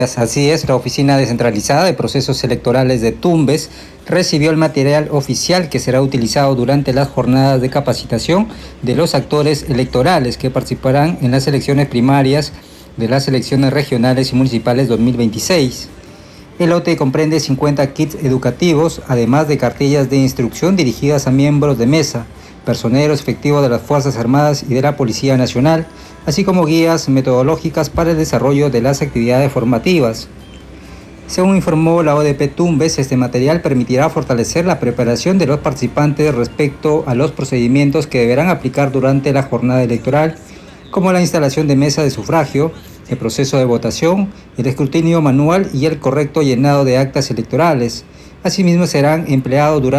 Así es, la Oficina Descentralizada de Procesos Electorales de Tumbes recibió el material oficial que será utilizado durante las jornadas de capacitación de los actores electorales que participarán en las elecciones primarias de las elecciones regionales y municipales 2026. El lote comprende 50 kits educativos, además de cartillas de instrucción dirigidas a miembros de mesa, personeros efectivos de las Fuerzas Armadas y de la Policía Nacional, así como guías metodológicas para el desarrollo de las actividades formativas. Según informó la ODP Tumbes, este material permitirá fortalecer la preparación de los participantes respecto a los procedimientos que deberán aplicar durante la jornada electoral, como la instalación de mesas de sufragio, el proceso de votación, el escrutinio manual y el correcto llenado de actas electorales. Asimismo, serán empleados durante